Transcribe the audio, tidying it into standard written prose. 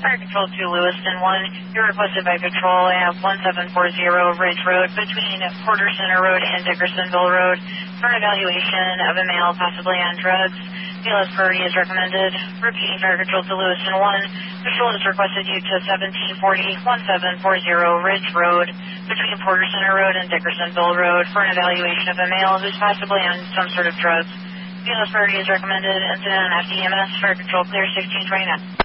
Fire Control to Lewiston 1. You're requested by Patrol at 1740 Ridge Road between Porter Center Road and Dickersonville Road for an evaluation of a male possibly on drugs. BLS priority is recommended. Repeating, Fire Control to Lewiston 1. Patrol has requested you to 1740 Ridge Road between Porter Center Road and Dickersonville Road for an evaluation of a male who's possibly on some sort of drugs. BLS priority is recommended. Incident on FDMS. Fire Control clear 1629.